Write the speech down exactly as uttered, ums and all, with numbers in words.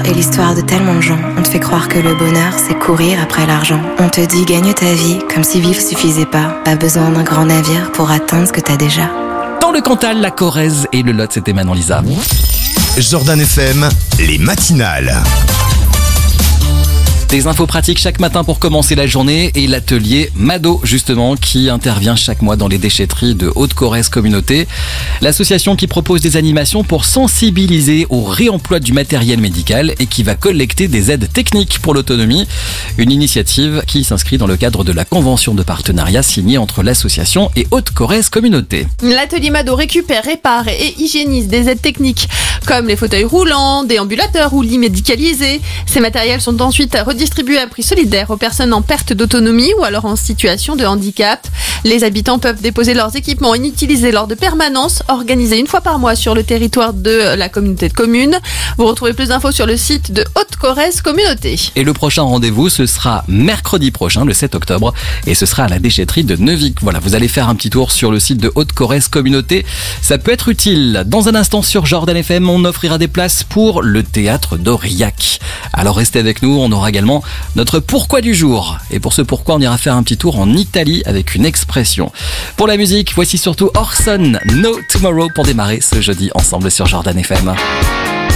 est l'histoire de tellement de gens. On te fait croire que le bonheur, c'est courir après l'argent. On te dit gagne ta vie, comme si vivre suffisait pas. Pas besoin d'un grand navire pour atteindre ce que t'as déjà. Dans le Cantal, la Corrèze et le Lot, c'était Manon Lisa. Jordan F M, les matinales. Des infos pratiques chaque matin pour commencer la journée et l'atelier Mado justement qui intervient chaque mois dans les déchetteries de Haute-Corrèze Communauté. L'association qui propose des animations pour sensibiliser au réemploi du matériel médical et qui va collecter des aides techniques pour l'autonomie. Une initiative qui s'inscrit dans le cadre de la convention de partenariat signée entre l'association et Haute-Corrèze Communauté. L'atelier Mado récupère, répare et hygiénise des aides techniques comme les fauteuils roulants, déambulateurs ou lits médicalisés. Ces matériels sont ensuite redistribués à prix solidaire aux personnes en perte d'autonomie ou alors en situation de handicap. Les habitants peuvent déposer leurs équipements inutilisés lors de permanences organisées une fois par mois sur le territoire de la communauté de communes. Vous retrouvez plus d'infos sur le site de Haute-Corrèze Communauté. Et le prochain rendez-vous, ce sera mercredi prochain, le sept octobre, et ce sera à la déchetterie de Neuvic. Voilà, vous allez faire un petit tour sur le site de Haute-Corrèze Communauté. Ça peut être utile. Dans un instant sur Jordan F M, on offrira des places pour le théâtre d'Aurillac. Alors restez avec nous, on aura également notre pourquoi du jour. Et pour ce pourquoi, on ira faire un petit tour en Italie avec une expression. Pour la musique, voici surtout Orson, No Tomorrow pour démarrer ce jeudi ensemble sur Jordan F M.